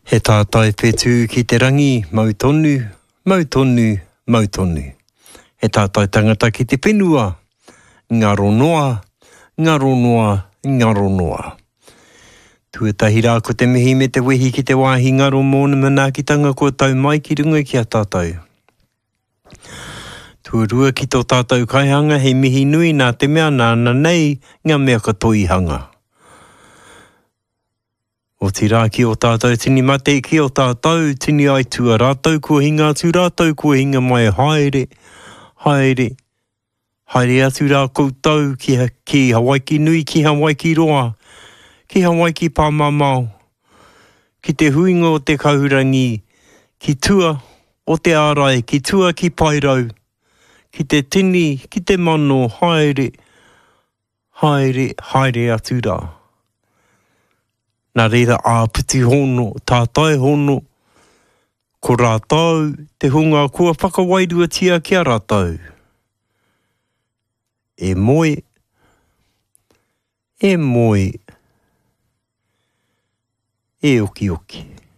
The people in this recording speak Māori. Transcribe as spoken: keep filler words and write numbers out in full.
He tātai whetū ki te rangi, mau tonu, mau tonu, mau tonu. He tātai tangata ki te whenua, ngaro noa, ngaro noa, ngaro noa. Tuatahi rā ko te mihi me te wehi ki te wāhi ngaro mōna manaakitanga ko tau mai ki runga ki a tātou. Tuarua ki tō tātou kaihanga he mihi nui nā te mea nāna nei ngā mea katoihanga. O te rā ki o tātou tini mate ki o tātou, tini ai tua rātou kua hinga atu rātou kua hinga mai haere, haere, haere atu rā koutou ki, ha, ki Hawaii ki nui, ki Hawaii ki roa, ki Hawaii ki pāmamau, ki te huinga o te kaurangi, ki tua o te ārai, ki tua ki pairau, ki te tini, ki te mano, haere, haere, haere atu rā. Nā reira āpiti hono, tātai hono, ko rātou, te hunga kua whakawairua tia ki a rātou. E moe, e moe, e oki oki.